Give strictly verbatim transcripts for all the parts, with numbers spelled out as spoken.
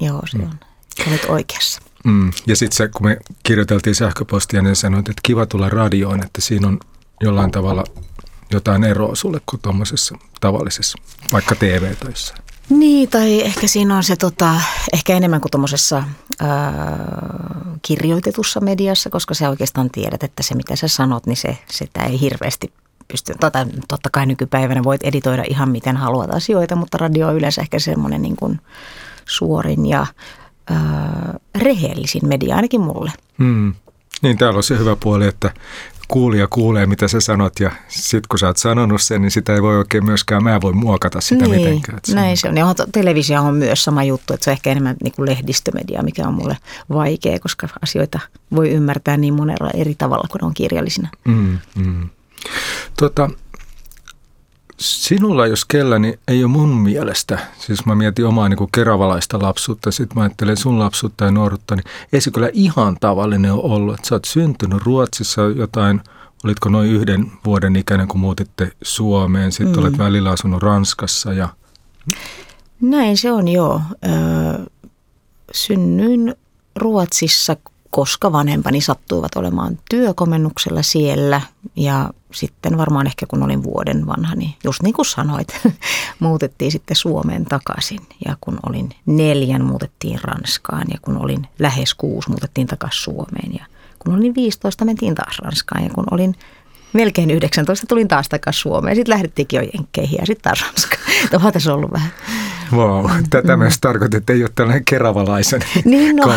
joo, se on. Olet oikeassa. Mm. Ja sitten se, kun me kirjoiteltiin sähköpostia, niin sanoit, että kiva tulla radioon, että siinä on jollain tavalla jotain eroa sulle kuin tuommoisessa tavallisessa, vaikka T V-töissä. Niin, tai ehkä siinä on se tota, ehkä enemmän kuin tuommoisessa kirjoitetussa mediassa, koska sä oikeastaan tiedät, että se mitä sä sanot, niin se, sitä ei hirveästi pysty. Tota, totta kai nykypäivänä voit editoida ihan miten haluat asioita, mutta radio on yleensä ehkä semmoinen niin kuin suorin ja ää, rehellisin media ainakin mulle. Hmm. Niin, täällä on se hyvä puoli, että kuulija kuulee, mitä sä sanot, ja sitten kun sä oot sanonut sen, niin sitä ei voi oikein myöskään, mä voi muokata sitä niin, mitenkään. Se näin on. se on. Ja televisio on myös sama juttu, että se on ehkä enemmän niin kuin lehdistömedia, mikä on mulle vaikea, koska asioita voi ymmärtää niin monella eri tavalla, kun on kirjallisina. Mm, mm. Tota, sinulla, jos kellä, niin ei ole mun mielestä, siis mä mietin omaa niin kuin keravalaista lapsuutta, sitten mä ajattelen sun lapsuutta ja nuoruutta, niin ei se kyllä ihan tavallinen ole ollut. Että sä oot syntynyt Ruotsissa jotain, olitko noin yhden vuoden ikäinen, kun muutitte Suomeen, sitten mm. olet välillä asunut Ranskassa ja... Näin se on, joo. Öö, synnyin Ruotsissa, koska vanhempani sattuivat olemaan työkomennuksella siellä ja sitten varmaan ehkä kun olin vuoden vanha, niin just niin kuin sanoit, muutettiin sitten Suomeen takaisin. Ja kun olin neljän, muutettiin Ranskaan ja kun olin lähes kuusi, muutettiin takaisin Suomeen. Ja kun olin viisitoista, mentiin taas Ranskaan ja kun olin melkein yhdeksäntoista, tulin taas takaisin Suomeen. Sitten lähdettiinkin jo jenkkeihin ja sitten taas Ranskaan. Tämä on tässä ollut vähän. Wow, tätä mm. myös tarkoitin, että ei ole tällainen keravalaisen niin no,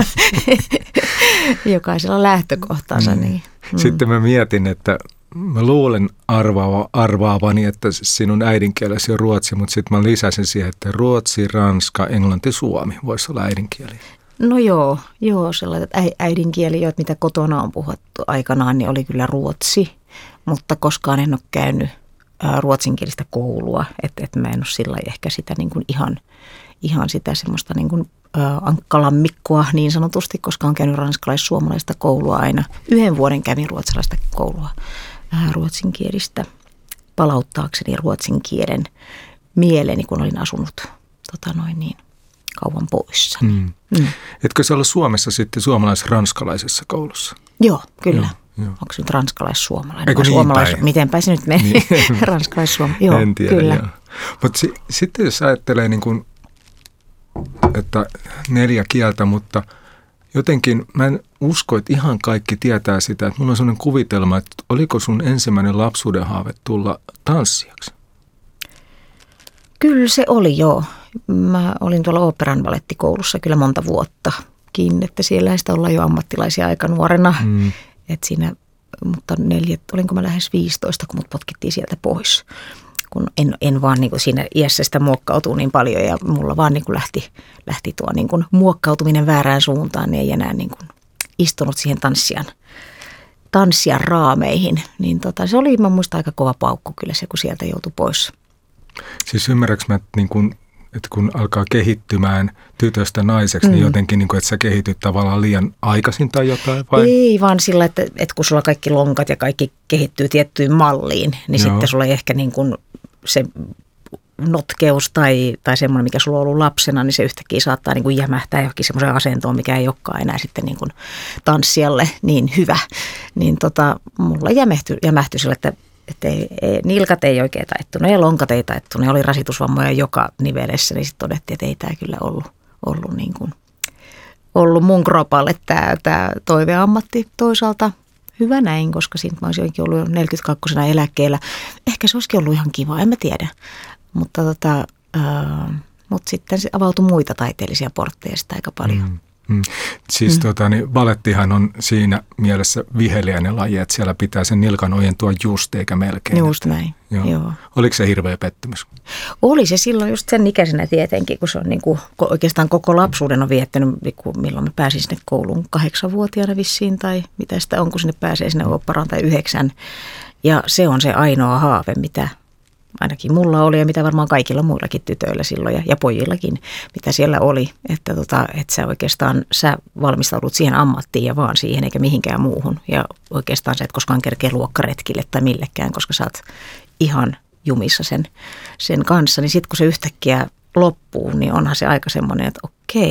jokaisella lähtökohtaansa. Mm. Niin. Mm. Sitten mä mietin, että mä luulen arvaava, arvaavani, että sinun äidinkielesi on ruotsi, mutta sitten mä lisäsin siihen, että ruotsi, ranska, englanti, suomi voisi olla äidinkieli. No joo, joo sellaiset äidinkieli, joita mitä kotona on puhuttu aikanaan, niin oli kyllä ruotsi, mutta koskaan en ole käynyt ruotsinkielistä koulua, että et mä en ole sillä ehkä sitä niin kuin ihan, ihan sitä semmoista niin kuin ä, ankkalammikkoa niin sanotusti, koska on käynyt ranskalais-suomalaista koulua aina. Yhden vuoden kävin ruotsalaista koulua ä, ruotsinkielistä palauttaakseni ruotsin kielen mieleeni, kun olin asunut tota noin niin, kauan poissa. Mm. Mm. Etkö sä ollut Suomessa sitten suomalais-ranskalaisessa koulussa? Joo, kyllä. Joo. Joo. Onko se nyt ranskalais-suomalainen? Eikö niin suomalais- Mitenpä se nyt meni? Niin. Ranskalais-suomalainen. Joo, en tiedä, kyllä. Joo. Mutta si- sitten jos ajattelee, niin kun, että neljä kieltä, mutta jotenkin mä en usko, että ihan kaikki tietää sitä. Että mulla on sellainen kuvitelma, että oliko sun ensimmäinen lapsuuden haave tulla tanssijaksi? Kyllä se oli, joo. Mä olin tuolla oopperan balettikoulussa kyllä monta vuottakin, että siellä sitä ollaan jo ammattilaisia aika nuorena. Mm. Et siinä, mutta neljät, olinko mä lähes viisitoista, kun mut potkittiin sieltä pois. Kun en, en vaan niin kuin siinä iässä sitä muokkautuu niin paljon ja mulla vaan niin kuin lähti, lähti tuo niin kuin muokkautuminen väärään suuntaan, niin ei enää niin kuin istunut siihen tanssijan, tanssijan raameihin. Niin tota, se oli, mä muistan, aika kova paukku kyllä se, kun sieltä joutui pois. Siis ymmärrätkö mä, että niin kun, että kun alkaa kehittymään tytöstä naiseksi, mm. niin jotenkin, niin kuin, että sä kehityt tavallaan liian aikaisin tai jotain? Vai? Ei, vaan sillä, että, että kun sulla kaikki lonkat ja kaikki kehittyy tiettyyn malliin, niin Joo. sitten sulla ei ehkä niin kuin se notkeus tai, tai semmoinen, mikä sulla on ollut lapsena, niin se yhtäkkiä saattaa niin kuin jämähtää johonkin semmoiseen asentoon, mikä ei olekaan enää sitten niin kuin tanssijalle niin hyvä. Niin tota, mulla jämähtyi, jämähtyi sillä, että Että ei, ei, nilkat ei oikein taittunut ja lonkat ei taittunut. Oli rasitusvammoja joka nivelessä, niin sitten todettiin, että ei tämä kyllä ollut, ollut, niin kuin, ollut mun kropalle tämä, tämä toiveammatti. Toisaalta hyvä näin, koska siitä mä olisin ollut jo neljäkymmentäkaksi eläkkeellä. Ehkä se olisikin ollut ihan kiva, en mä tiedä. Mutta, tota, äh, mutta sitten se avautui muita taiteellisia portteja sitä aika paljon. Mm. Mm. Siis mm. tota, niin balettihan on siinä mielessä viheliäinen laji, että siellä pitää sen nilkan ojentua just eikä melkein. Just näin, joo. joo. Oliko se hirveä pettymys? Oli se silloin just sen ikäisenä tietenkin, kun se on niin kuin, oikeastaan koko lapsuuden on viettänyt, milloin mä pääsin sinne kouluun kahdeksanvuotiaana vissiin tai mitä sitä on, kun sinne pääsee sinne oopperaan tai yhdeksän. Ja se on se ainoa haave, mitä ainakin mulla oli ja mitä varmaan kaikilla muillakin tytöillä silloin ja, ja pojillakin, mitä siellä oli. Että, tota, että sä oikeastaan sä valmistaudut siihen ammattiin ja vaan siihen eikä mihinkään muuhun. Ja oikeastaan sä et koskaan kerkeä luokkaretkille tai millekään, koska sä oot ihan jumissa sen, sen kanssa. Niin sitten kun se yhtäkkiä loppuu, niin onhan se aika semmoinen, että okei,